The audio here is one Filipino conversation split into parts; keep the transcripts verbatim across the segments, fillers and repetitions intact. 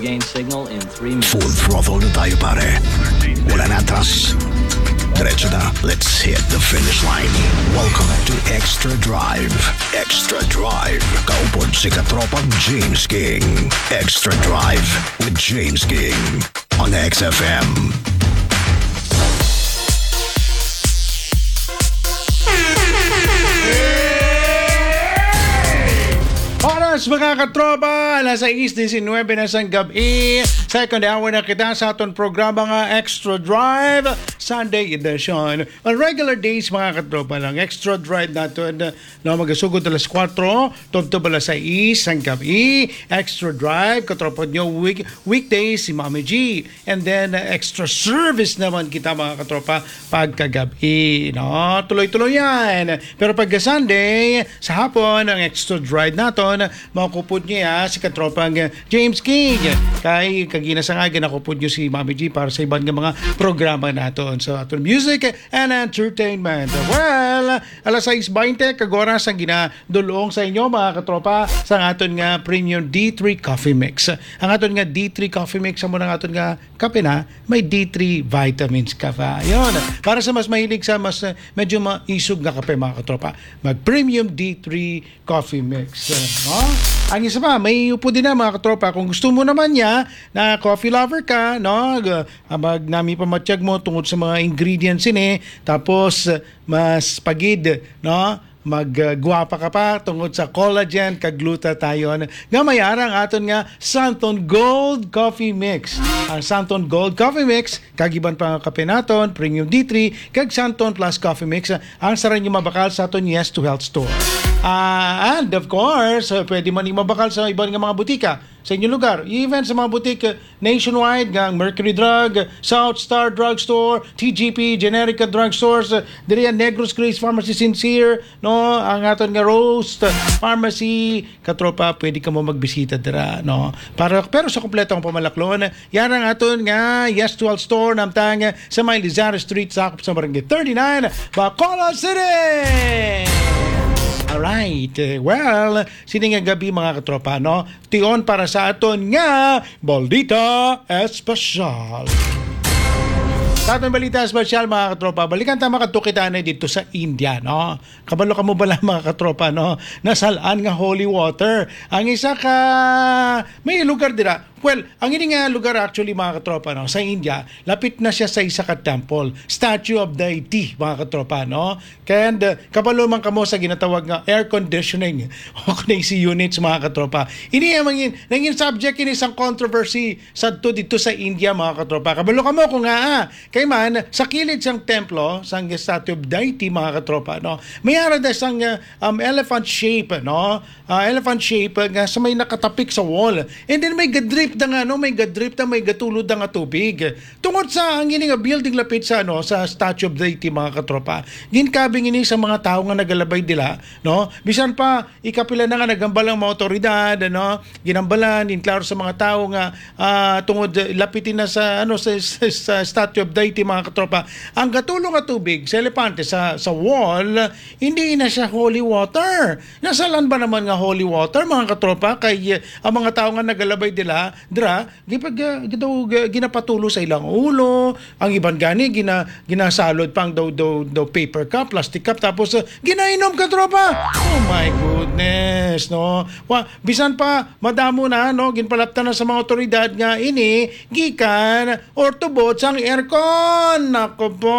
Gain signal in three minutes. Full throttle na tayo pare. Wala na atras. Diretso na. Let's hit the finish line. Welcome to Extra Drive. Extra Drive. Kaupod si katropang James King. Extra Drive with James King on X F M. Oras mga katropa, alas sais diecinueve na sang gabi. Second hour na kita sa aton programa nga Extra Drive Sunday edition. On regular days mga katropa lang, Extra Drive natin na magasugod alas kwatro, tubtob alas sais sang gabi. Extra Drive, katropa nyo week, weekdays si Mami G. And then uh, extra service naman kita mga katropa pagkagabi. No? Tuloy-tuloy yan. Pero pagka Sunday, sa hapon, ang Extra Drive natin makupod niya si katropang James King. Kay kagina sa nga ginakupod niyo si Mami G para sa ibang mga programa natin. So, aton music and entertainment. Well, alas sais beinte kagoras ang ginadulong sa inyo mga katropa sa aton nga Premium D three Coffee Mix. Ang aton nga D three Coffee Mix, amo ng aton nga kape na, may D three vitamins ka pa. Ayun. Para sa mas mahilig sa mas uh, medyo maisog nga kape mga katropa, mag Premium D three Coffee Mix. Uh, no? Ang isa pa, may upo din na mga katropa. Kung gusto mo naman niya na coffee lover ka, no? Mag nami pamatsyag mo tungkol sa mga ingredients ini, tapos mas pagid, no? Maggwapa uh, ka pa tungkol sa collagen kag glutathione nga may arang aton nga Santon Gold Coffee Mix. Ang Santon Gold Coffee Mix kagiban pa nga kape naton Premium D three kag Santon Plus Coffee Mix ang saran nyo mabakal sa aton Yes to Health store. Uh, and of course, uh, pwede man mabakal sa ibang nga mga butika sa inyong lugar. Even sa mga butik uh, nationwide, gang Mercury Drug, South Star Drug Store, T G P, Generica Drug Stores, uh, diri ang Negros Grace Pharmacy Sincere, no, ang aton nga Roast uh, Pharmacy, katropa, pwede ka mo magbisita dira, no. Para pero sa kompletong pamalaklon, yan ang aton nga Yes to Health store namtang uh, sa may Lizares Street, sakop sa Barangay thirty-nine, Bacolod City. Alright, well, sini nga gabi mga katropa, no? Tion para sa aton nga Balita Espesyal. Sa aton Balita Espesyal mga katropa, balikan ta makatukitan na dito sa India, no? Kabalo ka mo bala mga katropa, no? Nasalaan nga holy water. Ang isa ka, may lugar dira. Well, ang ini nga lugar actually mga katropa, no, sa India, lapit na siya sa isa ka temple, Statue of Deity mga katropa, no? And uh, kabalo man kamo sa ginatawag nga air conditioning o C units mga katropa. Ini ang mangin, nangin subject ini isang controversy sa to dito sa India mga katropa. Kabalo kamo ko nga ah, kay man sa kilid sang templo, sang Statue of Deity mga katropa, no? Mayara da sang uh, um, elephant shape, no? Uh, elephant shape uh, nga sa may nakatapik sa wall. And then may gadrip da nga, no, may gadrip da, may gatulod da nga tubig. Tungod sa ang ini nga building lapit sa ano sa Statue of Deity mga katropa. Ginkabing ini sa mga tao nga nagalabay dila, no? Bisan pa ikapila na nga nagambalang mga otoridad, ano, ginambalan in klaro sa mga tao nga uh, tungod lapitin na sa ano sa, sa, sa Statue of Deity mga katropa. Ang gatulong nga tubig sa elepante sa sa wall, hindi na siya holy water. Nasalan ba naman nga holy water mga katropa kay uh, ang mga tao nga nagalabay dila dra gipag uh, ginapatulo sa ilang ulo, ang iban gani gina ginasalod pang daw daw, daw paper cup, plastic cup, tapos uh, ginainom ka tropa. Oh my goodness, no. Wa bisan pa madamo na, no, ginpalaptan na sa mga otoridad nga ini gikan or tubot sang aircon. Nako po.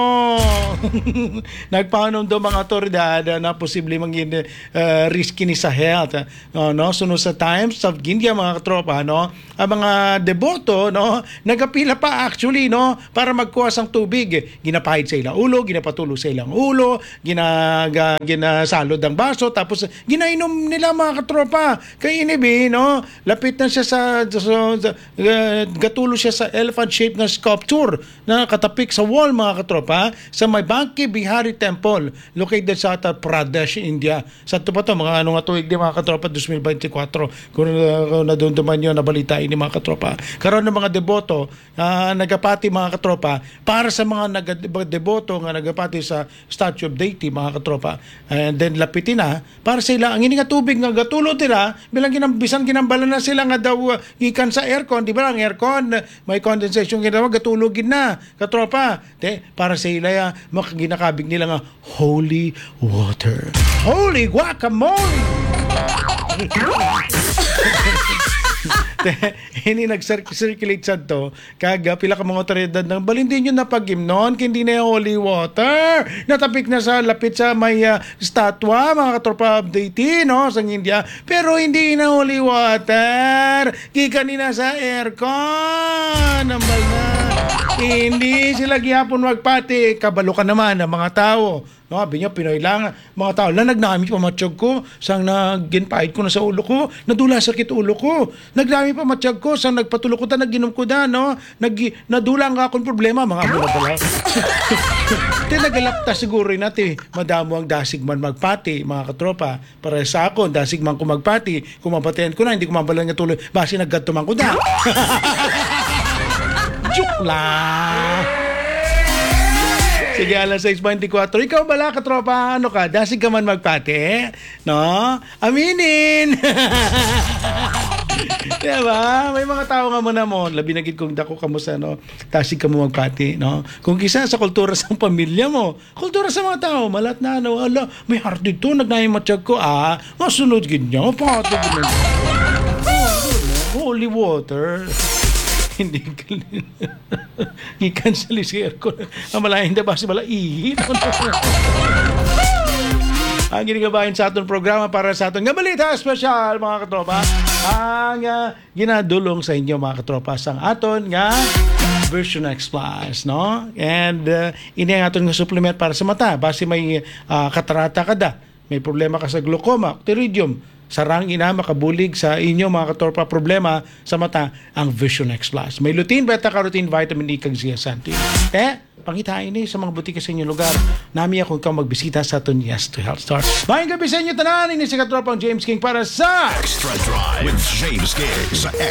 Nagpanom do mga otoridad uh, na posible mangin uh, risky ni sa health, uh, no, no, sunod sa Times of India mga katropa, no, ang mga deboto, no, nagapila pa actually, no, para magkuha sang tubig. Ginapahid sa ilang ulo, ginapatulo sa ilang ulo, ginaga, ginasalod ang baso, tapos ginainom nila mga katropa. Kay inibi, no, lapit na siya sa, sa uh, gatulo siya sa elephant shape na sculpture na katapik sa wall mga katropa sa may Banki Bihari Temple located sa Uttar Pradesh, India. Sa ito pa to, mga ano nga tuwig di mga katropa, twenty twenty-four kung uh, nadunduman nyo na balita ini mga katropa. Karon ng mga deboto, uh, nagapati mga katropa, para sa mga nag- deboto nga nagapati sa Statue of Deity mga katropa. And then lapitin na, para sila, ang ini nga tubig nga gatulo nila, bilang ginambisan ginambalan na sila nga daw uh, gikan sa aircon, di ba? Ang aircon, may condensation ginawa, gatulogin na, katropa. De, para sa ila, uh, makaginakabig nila nga holy water. Holy guacamole! Hindi nag-circulate sa to kaga pila ka mga otoridad ng balindi nyo na pag-imnon hindi na yung holy water natapik na sa lapit sa may uh, statwa mga katropa of deity no sa India pero hindi na holy water gikan na sa aircon nambal na hindi sila gihapon magpati kabalo ka naman ng mga tao no sabi niya Pinoy lang mga tao lang nagnami pa matsyog ko sang naginpahid ko na sa ulo ko nadula sakit ulo ko nagnami pa matsyog ko sang nagpatulo ko ta naginom ko da no nag nadula nga akong problema mga amo na pala te nagalapta siguro nati madamo ang dasig man magpati mga katropa para sa ako dasig man ko magpati kung mapatayan ko na hindi ko mabalan nga tuloy basi naggadtuman ko da joke lang. Sige, alas sais twenty-four. Ikaw bala, katropa, ano ka? Dasig ka man magpati? No? Aminin! Diba? May mga tao nga mo na mo. Labi na gid kung dako ka mo sa, no? Dasig ka mo magpati, no? Kung kisa sa kultura sa pamilya mo, kultura sa mga tao, malat na, no? Ala, may heart dito, nagnayang matsyag ko, ah, masunod gid niya, pati gid niya. Holy water. Hindi galing. I-cancel si aircon. Ang malaking da basi bala ihi. Ang ginigabahin sa aton programa para sa aton nga balita special mga katropa. Ang uh, ginadulong sa inyo mga katropa sang aton nga Vision X Plus, no? And uh, ini ang aton nga supplement para sa mata. Basi may uh, katarata kada, may problema ka sa glaucoma, pterygium, sarang ina makabulig sa inyo mga katorpa problema sa mata ang Vision X Plus. May lutein, beta-carotene, vitamin E kag zeaxanthin. Eh, pangitain ni sa mga butika sa inyong lugar. Nami ako ikaw magbisita sa aton Yes to Health Store. Mayang gabi sa inyo tanan, ini si katropang James King para sa Extra Drive with James King sa